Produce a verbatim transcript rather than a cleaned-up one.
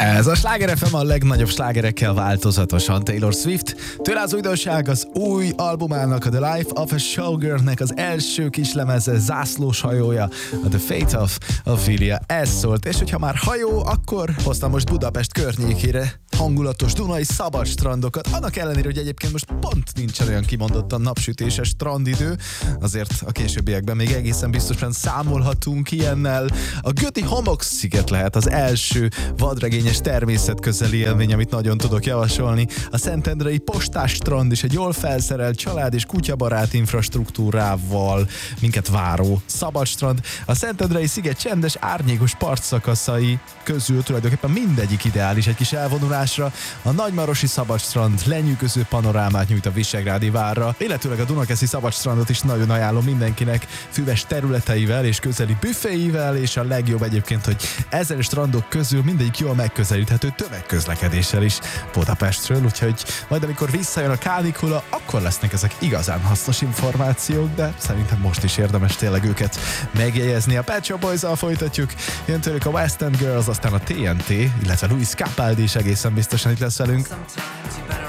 Ez a Sláger ef em a legnagyobb slágerekkel változatosan. Taylor Swift, tőle az újdonság az új albumának, a The Life of a Showgirl-nek az első kislemeze, zászlós hajója, a The Fate of Ophelia. Ez szólt, és hogyha már hajó, akkor hoztam most Budapest környékére hangulatos dunai szabad strandokat. Annak ellenére, hogy egyébként most pont nincsen olyan kimondottan napsütéses strandidő, azért a későbbiekben még egészen biztosan számolhatunk ilyennel. A Göti Homoksziget lehet az első vadregényes természetközeli élmény, amit nagyon tudok javasolni. A Szentendrei Postás strand is egy jól felszerelt család és kutyabarát infrastruktúrával minket váró szabad strand. A Szentendrei sziget csendes, árnyékos partszakaszai közül tulajdonképpen mindegyik ideális egy kis elvonulásra. A Nagymarosi szabadstrand lenyűgöző panorámát nyújt a Visegrádi várra, illetőleg a Dunakeszi szabadstrandot is nagyon ajánlom mindenkinek, füves területeivel és közeli büféivel, és a legjobb egyébként, hogy ezen strandok közül mindegyik jól megközelíthető tömegközlekedéssel is Budapestről, úgyhogy majd amikor visszajön a kánikula, akkor lesznek ezek igazán hasznos információk, de szerintem most is érdemes tényleg őket megjegyezni. A Pet Shop Boys-zal folytatjuk, jön tőlük a West End Girls, aztán a té en té, illetve Luis Capaldi is egészen biztosan itt lesz velünk.